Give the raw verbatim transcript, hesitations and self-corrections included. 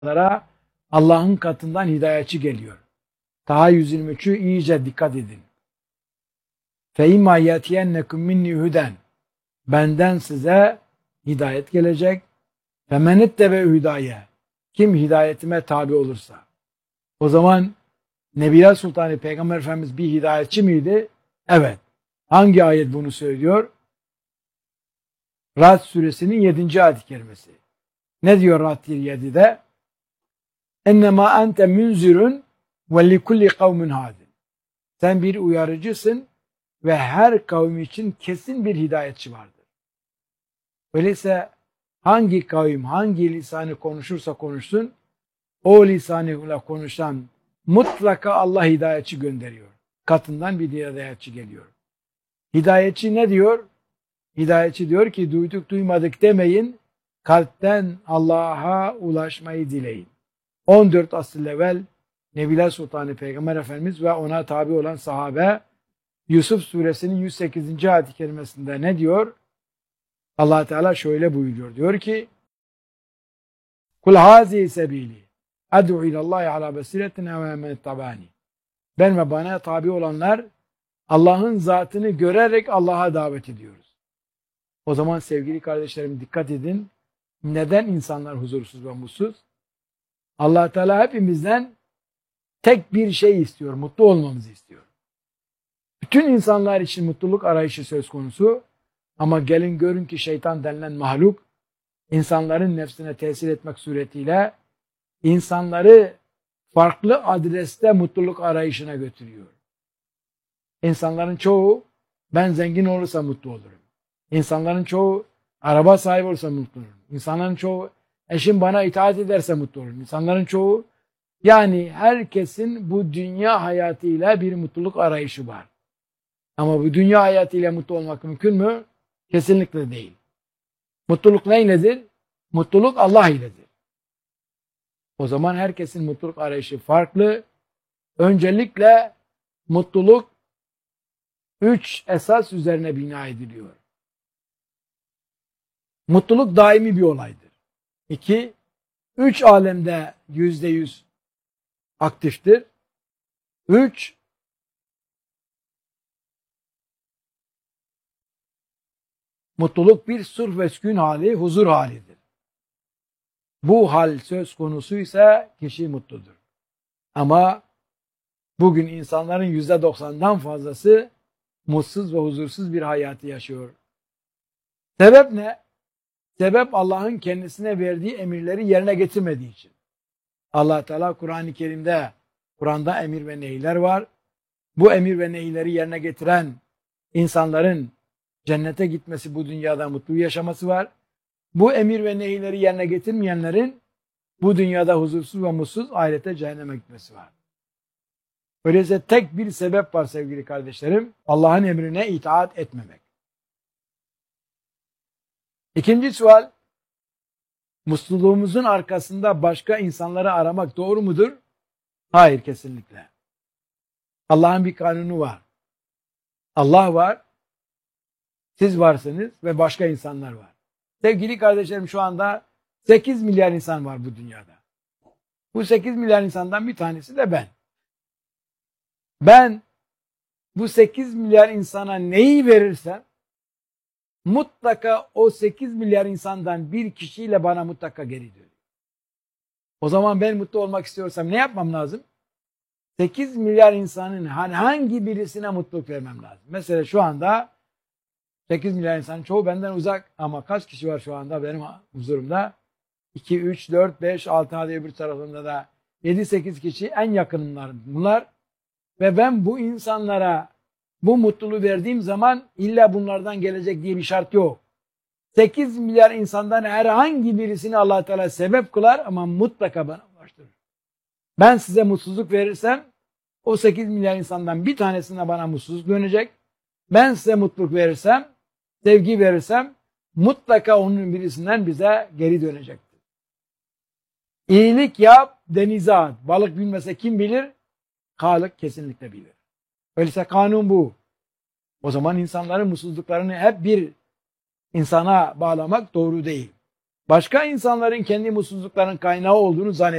insanlara Allah'ın katından hidayetçi geliyor. Taha yüz yirmi üçü iyice dikkat edin. فَاِمَّا يَتِيَنَّكُمْ مِنِّي هُدًا Benden size hidayet gelecek. فَمَنِ اتَّبَعُ hüdaye Kim hidayetime tabi olursa. O zaman Nebiler Sultanı Peygamber Efendimiz bir hidayetçi miydi? Evet. Hangi ayet bunu söylüyor? Ra'd suresinin yedinci ayet-i kerimesi. Ne diyor Ra'd yedide? اَنَّمَا اَنْتَ مُنْزِرٌ وَلِكُلِّ قَوْمٌ هَادٍ Sen bir uyarıcısın ve her kavim için kesin bir hidayetçi vardır. Öyleyse hangi kavim, hangi lisanı konuşursa konuşsun, o lisanıyla konuşan mutlaka Allah hidayetçi gönderiyor. Katından bir hidayetçi geliyor. Hidayetçi ne diyor? Hidayetçi diyor ki duyduk duymadık demeyin, kalpten Allah'a ulaşmayı dileyin. on dört asır evvel Nebiler Sultanı Peygamber Efendimiz ve ona tabi olan sahabe Yusuf suresinin yüz sekizinci ayet-i kerimesinde ne diyor? Allah Teala şöyle buyuruyor. Diyor ki Kul hazi sebili ad'u ilallahi ala basiretin ve men tabani Ben ve bana tabi olanlar Allah'ın zatını görerek Allah'a davet ediyoruz. O zaman sevgili kardeşlerim dikkat edin. Neden insanlar huzursuz ve mutsuz? Allah Teala hepimizden tek bir şey istiyor. Mutlu olmamızı istiyor. Bütün insanlar için mutluluk arayışı söz konusu. Ama gelin görün ki şeytan denilen mahluk insanların nefsine tesir etmek suretiyle insanları farklı adreste mutluluk arayışına götürüyor. İnsanların çoğu ben zengin olursa mutlu olurum. İnsanların çoğu araba sahibi olursa mutlu olurum. İnsanların çoğu eşim bana itaat ederse mutlu olurum. İnsanların çoğu yani herkesin bu dünya hayatıyla bir mutluluk arayışı var. Ama bu dünya hayatıyla mutlu olmak mümkün mü? Kesinlikle değil. Mutluluk neyledir? Mutluluk Allah iledir. O zaman herkesin mutluluk arayışı farklı. Öncelikle mutluluk üç esas üzerine bina ediliyor. Mutluluk daimi bir olaydır. İki, üç alemde yüzde yüz aktiftir. Üç, mutluluk bir surh ve sükun hali, huzur halidir. Bu hal söz konusu ise kişi mutludur. Ama bugün insanların yüzde doksandan fazlası mutsuz ve huzursuz bir hayatı yaşıyor. Sebep ne? Sebep Allah'ın kendisine verdiği emirleri yerine getirmediği için. Allah Teala Kur'an-ı Kerim'de, Kur'an'da emir ve nehirler var. Bu emir ve nehirleri yerine getiren insanların cennete gitmesi, bu dünyada mutlu yaşaması var. Bu emir ve nehirleri yerine getirmeyenlerin bu dünyada huzursuz ve mutsuz, ahirete cehenneme gitmesi var. Öyleyse tek bir sebep var sevgili kardeşlerim. Allah'ın emrine itaat etmemek. İkinci sual, mutluluğumuzun arkasında başka insanları aramak doğru mudur? Hayır, kesinlikle. Allah'ın bir kanunu var. Allah var, siz varsınız ve başka insanlar var. Sevgili kardeşlerim, şu anda sekiz milyar insan var bu dünyada. Bu sekiz milyar insandan bir tanesi de ben. Ben bu sekiz milyar insana neyi verirsem mutlaka o sekiz milyar insandan bir kişiyle bana mutlaka geri dönüyor. O zaman ben mutlu olmak istiyorsam ne yapmam lazım? sekiz milyar insanın hangi birisine mutluluk vermem lazım? Mesela şu anda sekiz milyar insanın çoğu benden uzak ama kaç kişi var şu anda benim huzurumda? iki, üç, dört, beş, altı hadi öbür tarafında da yedi sekiz kişi en yakınımlar bunlar. Ve ben bu insanlara bu mutluluğu verdiğim zaman illa bunlardan gelecek diye bir şart yok. sekiz milyar insandan herhangi birisini Allah Teala sebep kılar ama mutlaka bana ulaştırır. Ben size mutsuzluk verirsem o sekiz milyar insandan bir tanesine bana mutsuzluk dönecek. Ben size mutluluk verirsem, sevgi verirsem mutlaka onun birisinden bize geri dönecektir. İyilik yap, denize at. Balık bilmese kim bilir? Halık kesinlikle bilir. Öyleyse kanun bu. O zaman insanların mutsuzluklarını hep bir insana bağlamak doğru değil. başka insanların kendi mutsuzluklarının kaynağı olduğunu zannediyorsun.